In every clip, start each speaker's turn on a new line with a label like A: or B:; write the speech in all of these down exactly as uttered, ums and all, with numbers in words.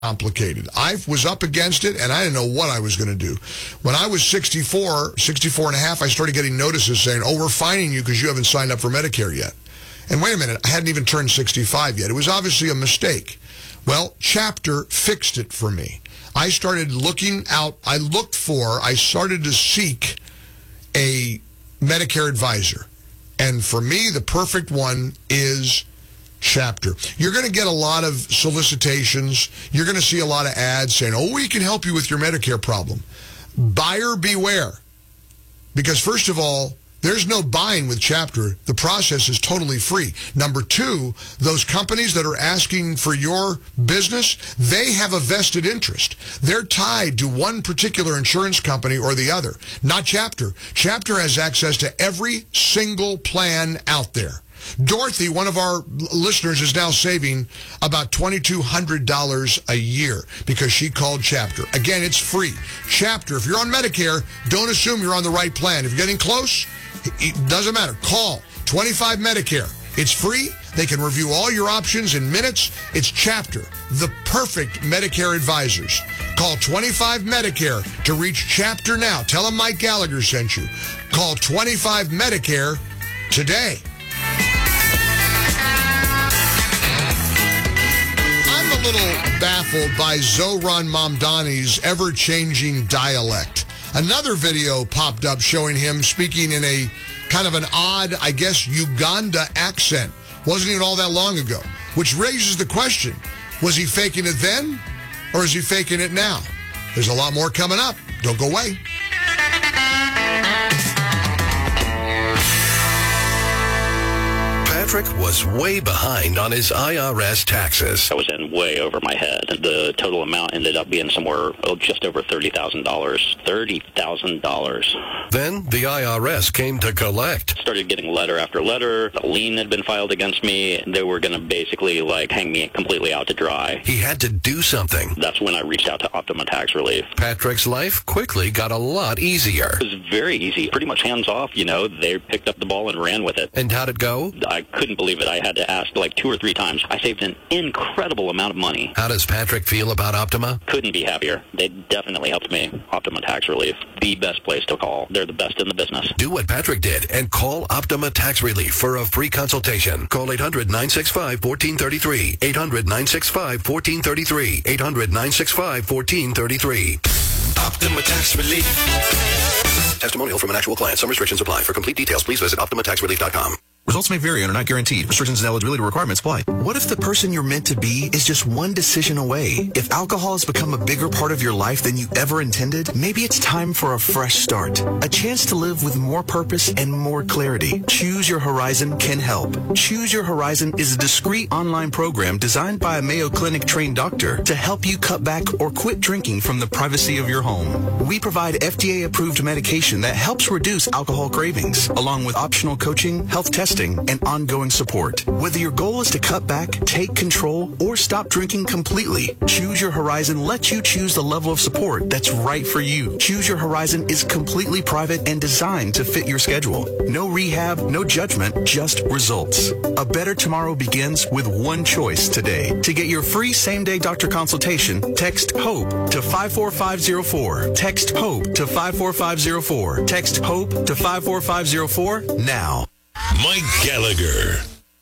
A: complicated. I was up against it, and I didn't know what I was going to do. When I was sixty-four, sixty-four and a half, I started getting notices saying, oh, we're fining you because you haven't signed up for Medicare yet. And wait a minute, I hadn't even turned sixty-five yet. It was obviously a mistake. Well, Chapter fixed it for me. I started looking out, I looked for, I started to seek a Medicare advisor. And for me, the perfect one is Chapter. You're going to get a lot of solicitations. You're going to see a lot of ads saying, oh, we can help you with your Medicare problem. Buyer beware. Because first of all, there's no buying with Chapter. The process is totally free. Number two, those companies that are asking for your business, they have a vested interest. They're tied to one particular insurance company or the other, not Chapter. Chapter has access to every single plan out there. Dorothy, one of our listeners, is now saving about two thousand two hundred dollars a year because she called Chapter. Again, it's free. Chapter, if you're on Medicare, don't assume you're on the right plan. If you're getting close, it doesn't matter. Call twenty-five Medicare. It's free. They can review all your options in minutes. It's Chapter, the perfect Medicare advisors. Call twenty-five Medicare to reach Chapter now. Tell them Mike Gallagher sent you. Call twenty-five Medicare today. I'm a little baffled by Zohran Mamdani's ever-changing dialect. Another video popped up showing him speaking in a kind of an odd, I guess, Uganda accent. Wasn't even all that long ago. Which raises the question, was he faking it then, or is he faking it now? There's a lot more coming up. Don't go away.
B: Patrick was way behind on his I R S taxes.
C: I was in way over my head. The total amount ended up being somewhere oh, just over thirty thousand dollars. thirty thousand dollars.
B: Then the I R S came to collect.
C: Started getting letter after letter. A lien had been filed against me. They were going to basically like hang me completely out to dry.
B: He had to do something.
C: That's when I reached out to Optima Tax Relief.
B: Patrick's life quickly got a lot easier.
C: It was very easy. Pretty much hands off, you know. They picked up the ball and ran with it.
B: And how'd it go?
C: I couldn't believe it. I had to ask like two or three times. I saved an incredible amount of money.
B: How does Patrick feel about Optima?
C: Couldn't be happier. They definitely helped me. Optima Tax Relief, the best place to call. They're the best in the business.
B: Do what Patrick did and call Optima Tax Relief for a free consultation. Call eight hundred, nine six five, one four three three. eight hundred, nine six five, one four three three. eight hundred, nine six five, one four three three. Optima Tax Relief. Testimonial from an actual client. Some restrictions apply. For complete details, please visit optima tax relief dot com.
D: Results may vary and are not guaranteed. Restrictions and eligibility requirements apply. What if the person you're meant to be is just one decision away? If alcohol has become a bigger part of your life than you ever intended, maybe it's time for a fresh start. A chance to live with more purpose and more clarity. Choose Your Horizon can help. Choose Your Horizon is a discreet online program designed by a Mayo Clinic trained doctor to help you cut back or quit drinking from the privacy of your home. We provide F D A-approved medication that helps reduce alcohol cravings, along with optional coaching, health testing, and ongoing support. Whether your goal is to cut back, take control, or stop drinking completely, Choose Your Horizon lets you choose the level of support that's right for you. Choose Your Horizon is completely private and designed to fit your schedule. No rehab, no judgment, just results. A better tomorrow begins with one choice today. To get your free same-day doctor consultation, text HOPE to five four five zero four. Text HOPE to five four five zero four. Text HOPE to five four five zero four now.
B: Mike Gallagher.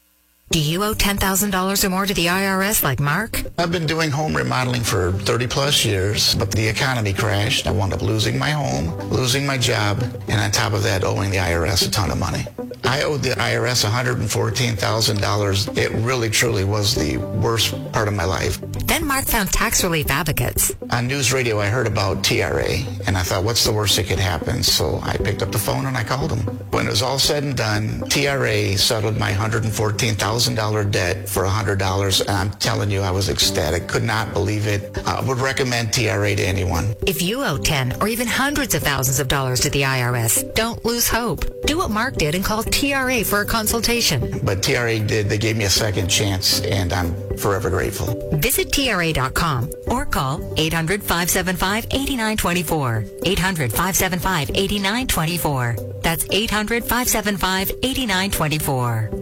E: Do you owe ten thousand dollars or more to the I R S like Mark?
F: I've been doing home remodeling for thirty plus years, but the economy crashed. I wound up losing my home, losing my job, and on top of that, owing the I R S a ton of money. I owed the I R S one hundred fourteen thousand dollars. It really, truly was the worst part of my life.
E: Then Mark found Tax Relief Advocates.
F: On news radio, I heard about T R A, and I thought, what's the worst that could happen? So I picked up the phone and I called them. When it was all said and done, T R A settled my one hundred fourteen thousand dollars debt for one hundred dollars, and I'm telling you, I was ecstatic. Could not believe it. I would recommend T R A to anyone.
E: If you owe ten or even hundreds of thousands of dollars to the I R S, don't lose hope. Do what Mark did and call T R A for a consultation.
F: But T R A did. They gave me a second chance, and I'm forever grateful.
E: Visit T R A dot com or call eight hundred, five seven five, eight nine two four. eight hundred, five seven five, eight nine two four. That's eight hundred, five seven five, eight nine two four.